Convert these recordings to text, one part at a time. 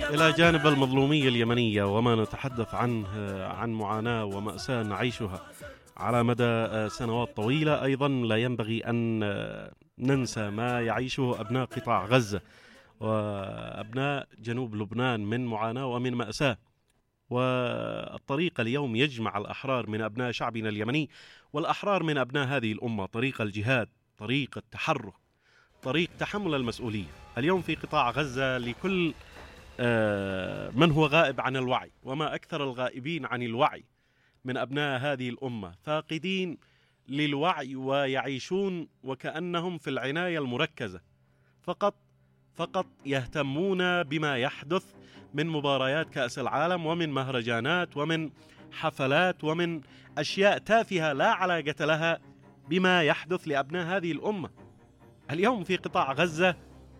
إلى جانب المظلومية اليمنية وما نتحدث عنه عن معاناة ومأساة نعيشها على مدى سنوات طويلة، أيضا لا ينبغي أن ننسى ما يعيشه أبناء قطاع غزة وأبناء جنوب لبنان من معاناة ومن مأساة. والطريق اليوم يجمع الأحرار من أبناء شعبنا اليمني والأحرار من أبناء هذه الأمة، طريق الجهاد، طريق التحرك، طريق تحمل المسؤولية. اليوم في قطاع غزة لكل من هو غائب عن الوعي، وما أكثر الغائبين عن الوعي من أبناء هذه الأمة، فاقدين للوعي ويعيشون وكأنهم في العناية المركزة، فقط يهتمون بما يحدث من مباريات كأس العالم ومن مهرجانات ومن حفلات ومن أشياء تافهة لا علاقة لها بما يحدث لأبناء هذه الأمة. اليوم في قطاع غزة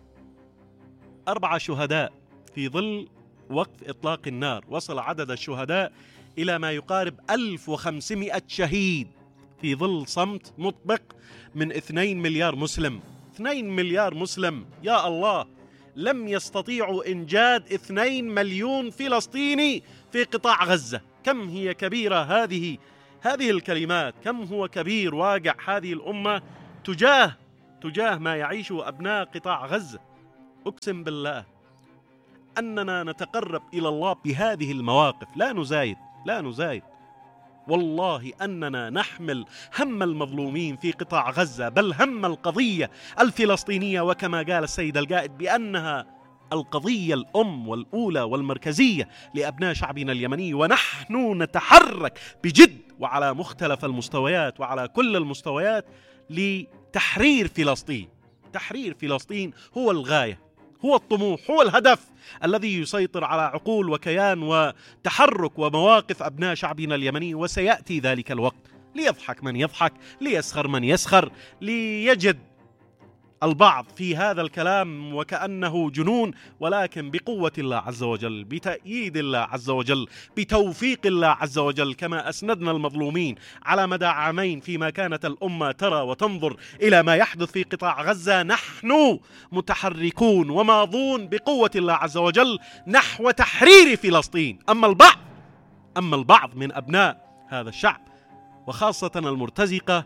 4 شهداء في ظل وقف إطلاق النار، وصل عدد الشهداء إلى ما يقارب 1500 شهيد في ظل صمت مطبق من 2 مليار مسلم. 2 مليار مسلم، يا الله، لم يستطيعوا إنجاد 2 مليون فلسطيني في قطاع غزة. كم هي كبيرة هذه الكلمات، كم هو كبير واقع هذه الأمة تجاه ما يعيشه أبناء قطاع غزة. أقسم بالله أننا نتقرب إلى الله بهذه المواقف، لا نزايد. والله أننا نحمل هم المظلومين في قطاع غزة، بل هم القضية الفلسطينية، وكما قال السيد القائد بأنها القضية الأم والأولى والمركزية لأبناء شعبنا اليمني. ونحن نتحرك بجد وعلى مختلف المستويات وعلى كل المستويات لتحرير فلسطين. تحرير فلسطين هو الغاية، هو الطموح، هو الهدف الذي يسيطر على عقول وكيان وتحرك ومواقف أبناء شعبنا اليمني. وسيأتي ذلك الوقت، ليضحك من يضحك، ليسخر من يسخر، ليجد البعض في هذا الكلام وكأنه جنون، ولكن بقوة الله عز وجل، بتأييد الله عز وجل، بتوفيق الله عز وجل، كما أسندنا المظلومين على مدى عامين فيما كانت الأمة ترى وتنظر إلى ما يحدث في قطاع غزة، نحن متحركون وماضون بقوة الله عز وجل نحو تحرير فلسطين. أما البعض من أبناء هذا الشعب وخاصة المرتزقة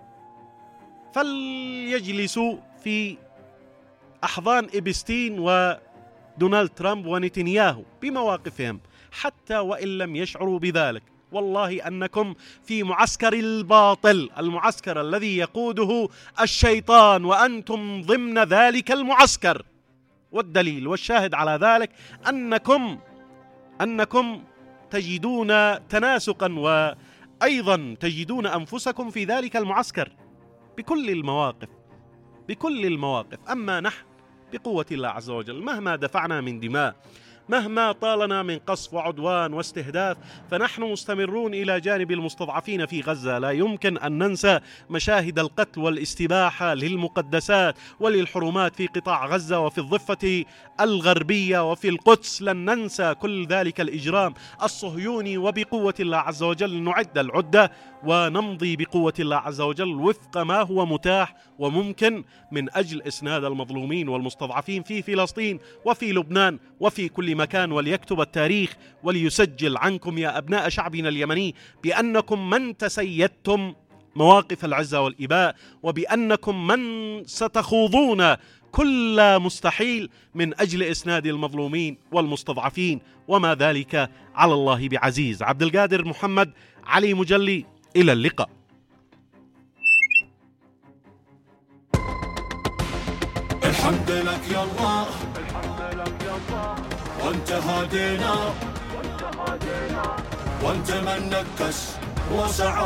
فليجلسوا في أحضان إبستين ودونالد ترامب ونتنياهو بمواقفهم، حتى وإن لم يشعروا بذلك. والله أنكم في معسكر الباطل، المعسكر الذي يقوده الشيطان، وأنتم ضمن ذلك المعسكر. والدليل والشاهد على ذلك أنكم تجدون تناسقا وأيضا تجدون أنفسكم في ذلك المعسكر بكل المواقف. أما نحن بقوة الله عز وجل مهما دفعنا من دماء، مهما طالنا من قصف وعدوان واستهداف، فنحن مستمرون إلى جانب المستضعفين في غزة. لا يمكن أن ننسى مشاهد القتل والاستباحة للمقدسات وللحرمات في قطاع غزة وفي الضفة الغربية وفي القدس. لن ننسى كل ذلك الإجرام الصهيوني، وبقوة الله عز وجل نعد العدة ونمضي بقوة الله عز وجل وفق ما هو متاح وممكن من أجل إسناد المظلومين والمستضعفين في فلسطين وفي لبنان وفي كل مكان. وليكتب التاريخ وليسجل عنكم يا أبناء شعبنا اليمني بأنكم من تسيدتم مواقف العزة والإباء، وبأنكم من ستخوضون كل مستحيل من أجل إسناد المظلومين والمستضعفين، وما ذلك على الله بعزيز. عبد القادر محمد علي مجلي، إلى اللقاء. الحمد لك يا الله، وانت هادينا، وانت من نكس وسعى